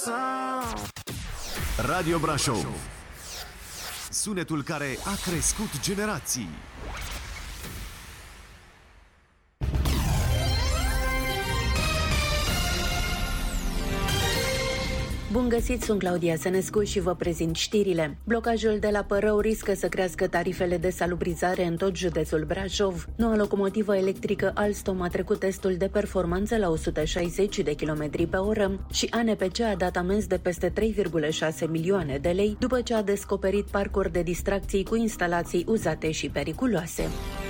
Radio Brașov. Sunetul care a crescut generații. Bun găsit, sunt Claudia Sănescu și vă prezint știrile. Blocajul de la Părău riscă să crească tarifele de salubrizare în tot județul Brașov. Noua locomotivă electrică Alstom a trecut testul de performanță la 160 de km pe oră și ANPC a dat amenzi de peste 3,6 milioane de lei după ce a descoperit parcuri de distracții cu instalații uzate și periculoase.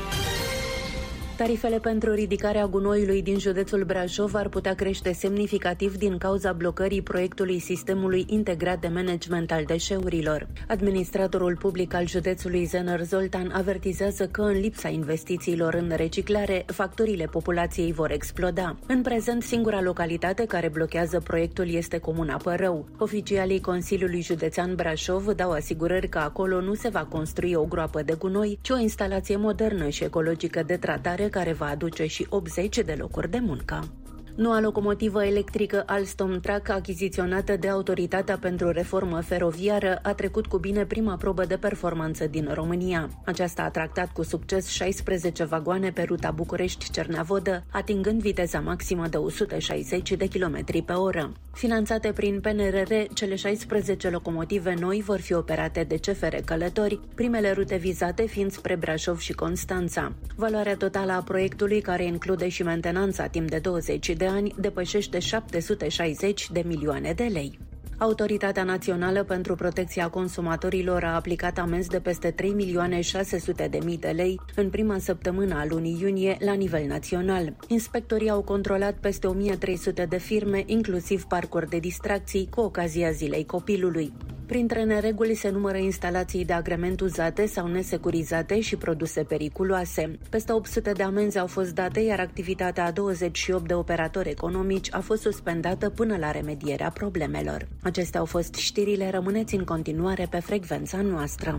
Tarifele pentru ridicarea gunoiului din județul Brașov ar putea crește semnificativ din cauza blocării proiectului Sistemului Integrat de Management al Deșeurilor. Administratorul public al județului Zener Zoltan avertizează că în lipsa investițiilor în reciclare, facturile populației vor exploda. În prezent, singura localitate care blochează proiectul este Comuna Părău. Oficialii Consiliului Județean Brașov dau asigurări că acolo nu se va construi o groapă de gunoi, ci o instalație modernă și ecologică de tratare care va aduce și 80 de locuri de muncă. Noua locomotivă electrică Alstom Truck, achiziționată de Autoritatea pentru Reformă Feroviară, a trecut cu bine prima probă de performanță din România. Aceasta a tractat cu succes 16 vagoane pe ruta București-Cernavodă, atingând viteza maximă de 160 de km pe oră. Finanțate prin PNRR, cele 16 locomotive noi vor fi operate de CFR Călători, primele rute vizate fiind spre Brașov și Constanța. Valoarea totală a proiectului, care include și mentenanța timp de 20 de ani, depășește 760 de milioane de lei. Autoritatea Națională pentru Protecția Consumatorilor a aplicat amenzi de peste 3.600.000 de lei în prima săptămână a lunii iunie la nivel național. Inspectorii au controlat peste 1.300 de firme, inclusiv parcuri de distracții, cu ocazia Zilei Copilului. Printre nereguli se numără instalații de agrement uzate sau nesecurizate și produse periculoase. Peste 800 de amenzi au fost date, iar activitatea a 28 de operatori economici a fost suspendată până la remedierea problemelor. Acestea au fost știrile, rămâneți în continuare pe frecvența noastră.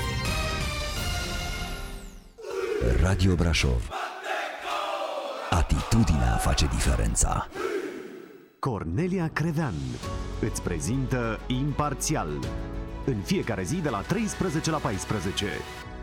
Radio Brașov. Atitudinea face diferența. Cornelia Crevean îți prezintă Imparțial în fiecare zi de la 13 la 14.